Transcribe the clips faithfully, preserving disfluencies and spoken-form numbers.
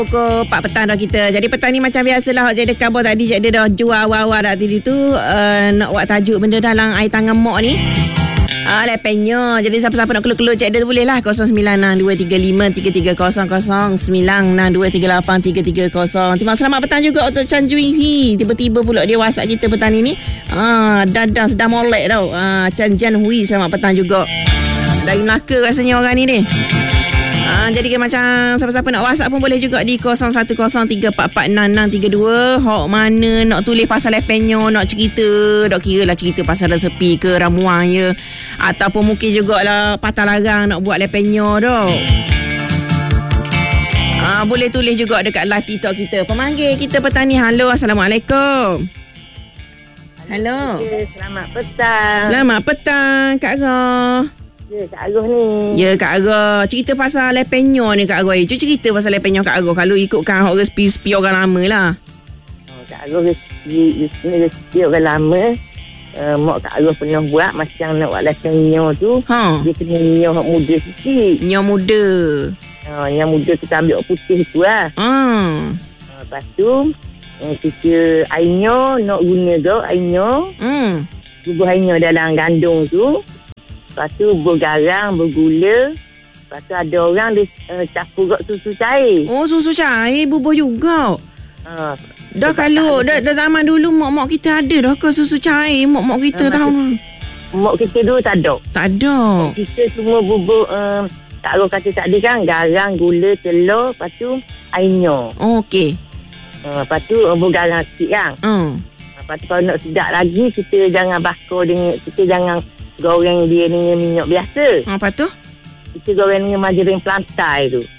Pukul empat petang dah kita. Jadi petang ni macam biasalah hok jadi khabar tadi je dia dah jual awal-awal dah tadi tu uh, nak buat tajuk benda dalam air tangan mak ni. Ah, lepenya. Jadi siapa-siapa nak keluar-keluar cik dia tu boleh lah kosong sembilan enam dua tiga lima tiga tiga kosong kosong sembilan enam dua tiga lapan tiga tiga kosong. Terima selamat petang juga untuk Chan Jui Hui. Tiba-tiba pula dia WhatsApp kita petang ni ni. Ah, dadang sedang molek tau. Ah, Chan Jan Hui selamat petang juga. Dari Melaka rasanya orang ni ni. Ha, jadi kan macam siapa-siapa nak WhatsApp pun boleh juga di kosong satu kosong tiga empat empat enam enam tiga dua. Hok mana nak tulis pasal lepenyo, nak cerita, nak kira lah cerita pasal resepi ke ramuan ya. Ataupun mungkin jugalah patah larang nak buat lepenyo tu. Ha, boleh tulis juga dekat live TikTok kita. Pemanggil kita petang ni. Halo, Assalamualaikum. Halo. Selamat petang. Selamat petang Kak Roh. Ya, Kak Aroh ni. Ya, Kak Aroh. Cerita pasal lepenyo ni, Kak Aroh. Cuba cerita pasal lepenyo, Kak Aroh. Kalau ikutkan hok resipi-resipi orang lama lah. Oh, Kak Aroh resipi, resipi orang lama. Uh, mak Kak Aroh pernah buat macam nak buat lepenyo tu. Ha. Dia kena nyoh hok muda sikit. Nyoh muda. Ha, yang muda kita ambil hok putih tu lah. Ha. Ha, lepas tu, uh, kita air nyoh, nak guna tu air nyoh. Hmm. Bubuh air nyoh dalam gandung tu. Lepas tu bergarang, bergula. Lepas tu ada orang dia uh, campur susu cair. Oh, susu cair bubuh juga. Ha. Dah kalau dah, dah zaman dulu mak-mak kita ada dah ke susu cair? Mak-mak kita ha, tahun dulu. Mak kita dulu tak ada. Tak ada. Kita semua bubuh uh, Kak Aroh kata tak ada kan, garang, gula, telur, lepas tu air nyoh. Oh, okey. Uh, lepas tu uh, bergarang sikit kan. Hmm. Lepas tu kalau nak sedap lagi, kita jangan bakar dengan, kita jangan goreng dia dengan minyak biasa. Apa tu? Kita goreng dengan margarin plantai tu.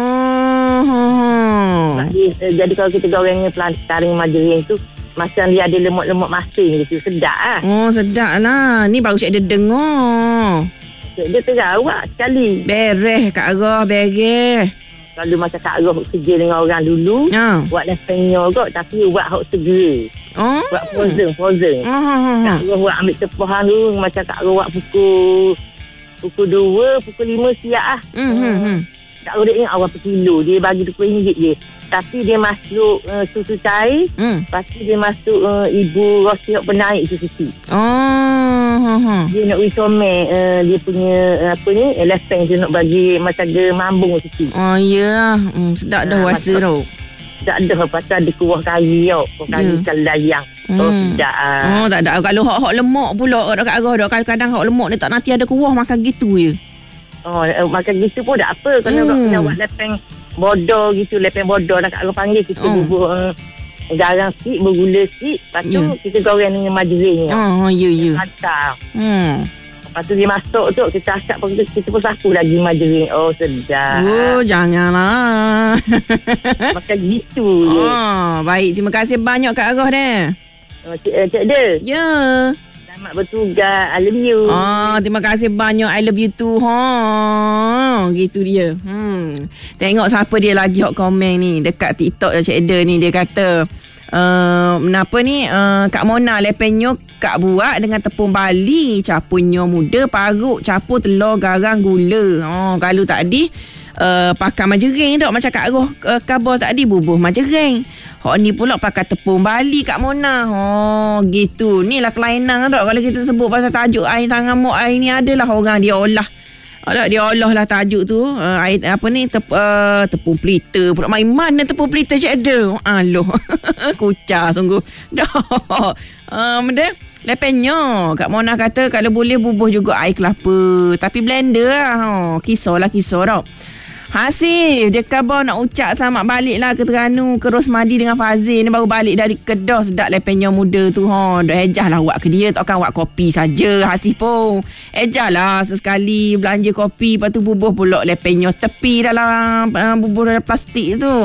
Oh. Jadi, jadi kalau kita goreng dengan plantai dengan margarin tu, macam dia ada lemak-lemak masin gitu. Sedap lah. Oh, sedap lah. Ni baru saya ada dengar. Dia terawak sekali. Beres, Kak Aroh, beres. Kalau macam Kak Aroh kerja dengan orang dulu, ha. Buat lepenyo kot, tapi buat hok segera. Oh. Buat frozen, frozen. Oh, oh, oh. Kak Aroh buat ambil tepahan tu, macam Kak Aroh buat pukul pukul dua, pukul lima siap lah. Mm, hmm, hmm. Kak Aroh dia ingat awal per kilo, dia bagi dua puluh ringgit je. Tapi dia masuk uh, susu cair, mm. Lepas tu dia masuk uh, ibu roti hok penaik tu sikit. Oh. Uh-huh. Dia nak risomel uh, dia punya uh, apa ni lepeng dia nak bagi macam dia mambung sikit. Oh ya, hmm, sedap dah uh, rasa tau. Tak ada pasal ada kuah kari tau. Kuah kari yeah. Kalayang. Hmm. Oh tidak. Uh. Oh tak ada. Kalau hok-hok lemak pula Kak Aroh dah kadang-kadang hok lemak ni tak nanti ada kuah makan gitu je. Oh uh, makan gitu pun tak apa. Kalau hmm. nak buat lepeng bodoh gitu, lepeng bodoh nak Kak Aroh panggil kita oh. bubuh uh, garang sikit, bergula sikit. Lepas tu yeah. kita goreng dengan margarin. Oh, ya, ya. Mantap. Hmm. Lepas tu dia masuk tu, kita asap pun, kita pun sapu lagi margarin. Oh, sedap. Oh, janganlah. Macam gitu je. Oh, baik. Terima kasih banyak Kak Aroh dah. Oh, cik, uh, cik dia. Ya. Yeah. Selamat bertugas. I love you. Oh, terima kasih banyak. I love you too. Ha, gitu dia. Hmm. Tengok siapa dia lagi hot komen ni dekat TikTok Cik Eda ni. Dia kata uh, kenapa ni uh, Kak Mona lepenyo Kak buat dengan tepung Bali, capurnya muda, parut, capur telur, garang, gula. Oh, kalau tadi uh, pakai margarin tak macam Kak Aroh uh, khabar tadi bubuh margarin. Hok ni pula pakai tepung Bali Kak Mona. Oh, gitu. Ni lah kelainan tak kalau kita sebut pasal tajuk air tangan mak air ni adalah orang dia olah. Alah dia olah lah tajuk tu. Uh, air apa ni tep, uh, tepung pelita pula. Mai mana tepung pelita Cik ada? Aloh. Kucah tunggu. Dah. Um dia lepenyo. Kak Mona kata kalau boleh bubuh juga air kelapa. Tapi blender lah. Oh, kisah lah kisah tau. Hasif, dia khabar nak ucap selamat balik lah ke Terengganu, ke Rosmadi dengan Fazil. Ni baru balik dari Kedah, sedap lepenyo muda tu. Ha, dah ejah lah awak ke dia, takkan awak kopi saja Hasif pun. Ejah lah sesekali belanja kopi, lepas tu bubuh pula lepenyo tepi dalam uh, bubuh dalam plastik tu.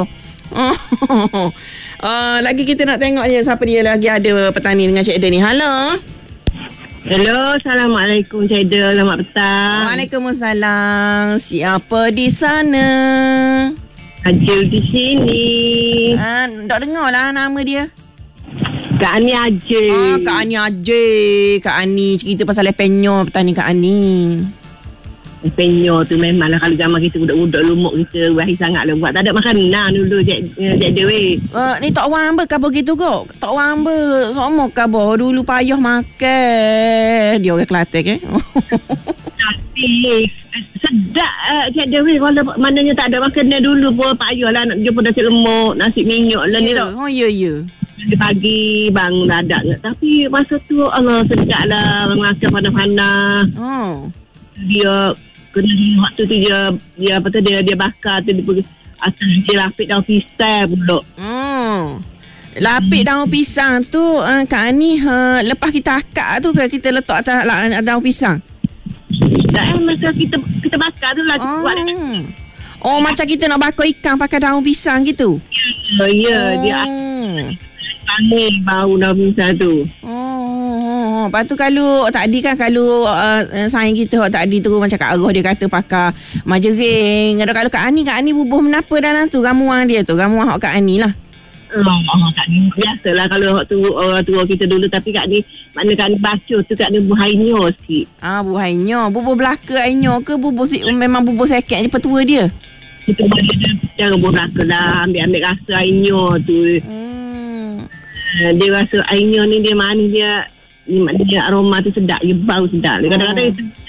uh, lagi kita nak tengok je siapa dia lagi ada petani dengan Cik Eda ni. Halo. Hello, Assalamualaikum Cik Eda, selamat petang. Waalaikumsalam. Siapa di sana? Ajil di sini. Ah, tak dengar lah nama dia. Kak Ani Ajil. Ah, Kak Ani Ajil. Kak Ani cerita pasal lepenyo petani Kak Ani. penyo tu memanglah kalau zaman kita budak-budak lumuk kita wahai sangatlah buat tak ada makanan dulu Cik Cik Dewi. Uh, ni tak orang ber kabo gitu kok. Tak orang ber semua kabo dulu payah makan. Dia orang Kelantan ke? Tapi sedap uh, Cik Dewi kalau maknanya tak ada makanan dulu pun payahlah nak jumpa nasi lemak, nasi minyak lah ni tak. Oh ya ya. Pagi bangun dadak tapi masa tu Allah sedap lah makan panas-panas. Oh. Dia kena waktu tu dia dia apa tu dia dia bakar tu dia pergi asal dia lapik daun pisang pula. Hmm. Lapik daun pisang tu uh, Kak Ani uh, lepas kita akak tu ke kita letak atas uh, daun pisang? Tak eh masa kita kita bakar tu lah oh. buat. Oh ya. Macam kita nak bakar ikan pakai daun pisang gitu. Ya, ya oh. Dia angin bau daun pisang tu. Oh, lepas tu kalau tadi kan kalau uh, sayang kita tadi tu macam Kak Arah dia kata pakai majering. Kalau Kak Ani, Kak Ani bubuh menapa dalam tu ramuan dia tu, ramuan hak Kak Ani lah. Oh, oh Kak Ni biasalah kalau tu orang tua kita dulu tapi Kak Ni mana Kak Ni baca tu Kak Ni buhainyo sikit. Ah buhainyo, bubuh belaka ainyo ke bubuh si, memang bubuh sekek je petua dia. Kita boleh cara bubuh belaka lah ambil-ambil rasa ainyo tu. Hmm. Uh, dia rasa ainyo ni dia manis dia ni maknanya aroma tu sedap, dia bau sedap. Kadang-kadang oh.